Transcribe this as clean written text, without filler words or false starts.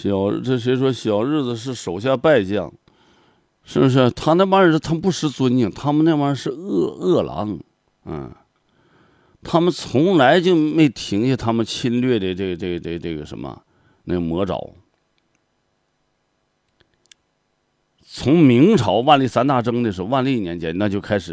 这谁说小日子是手下败将？是不是？他那帮人他不识尊敬，他们那帮人是恶狼，他们从来就没停下他们侵略的这个什么那个魔爪。从明朝万历三大征的时候，万历年间那就开始。